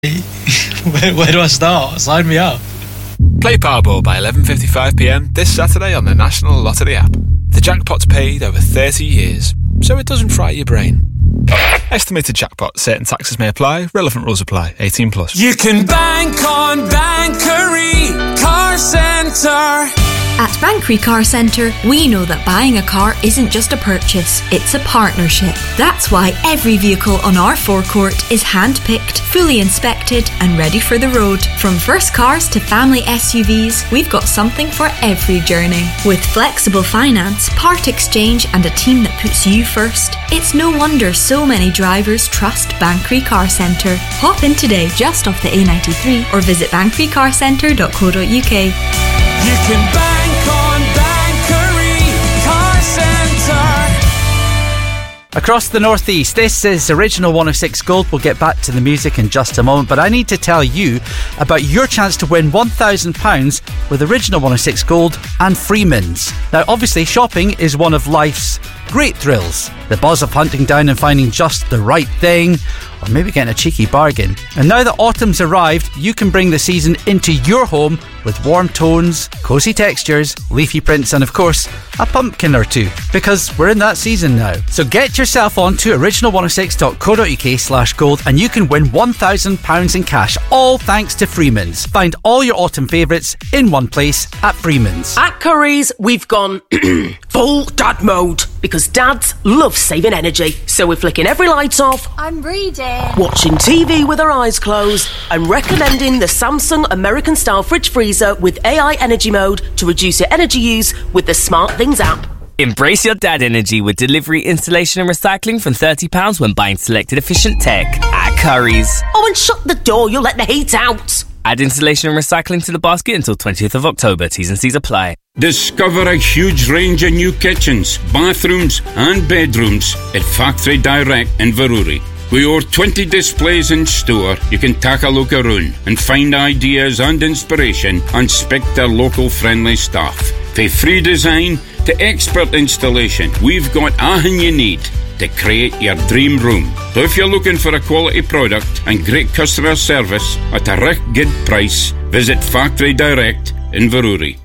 Where do I start? Sign me up. Play Powerball by 11:55pm this Saturday on the National Lottery app. The jackpot's paid over 30 years, so it doesn't fry your brain. Estimated jackpot. Certain taxes may apply. Relevant rules apply. 18+. You can bank on Bankery Car Centre. At Bankery Car Centre, we know that buying a car isn't just a purchase, it's a partnership. That's why every vehicle on our forecourt is hand-picked, fully inspected and ready for the road. From first cars to family SUVs, we've got something for every journey. With flexible finance, part exchange and a team that puts you first, it's no wonder so many drivers trust Bankery Car Centre. Hop in today just off the A93 or visit bankerycarcentre.co.uk. You can bank on Bankery Car Centre. Across the Northeast, this is Original 106 Gold. We'll get back to the music in just a moment, but I need to tell you about your chance to win £1,000 with Original 106 Gold and Freeman's. Now, obviously, shopping is one of life's great thrills. The buzz of hunting down and finding just the right thing, or maybe getting a cheeky bargain. And now that autumn's arrived, you can bring the season into your home with warm tones, cosy textures, leafy prints, and of course, a pumpkin or two, because we're in that season now. So get yourself onto original106.co.uk/gold and you can win £1,000 in cash, all thanks to Freeman's. Find all your autumn favourites in one place at Freeman's. At Curry's, we've gone full dad mode, because dads love saving energy. So we're flicking every light off, I'm reading, watching TV with our eyes closed, and recommending the Samsung American Style Fridge Freezer with AI Energy Mode to reduce your energy use with the Smart Things app. Embrace your dad energy with delivery, installation and recycling from £30 when buying selected efficient tech at Curry's. Oh, and shut the door, you'll let the heat out. Add installation and recycling to the basket until 20th of October. T's and C's apply. Discover a huge range of new kitchens, bathrooms and bedrooms at Factory Direct in Inverurie. With over 20 displays in store, you can take a look around and find ideas and inspiration and speak to local friendly staff. From free design to expert installation, we've got everything you need to create your dream room. So if you're looking for a quality product and great customer service at a real good price, visit Factory Direct in Inverurie.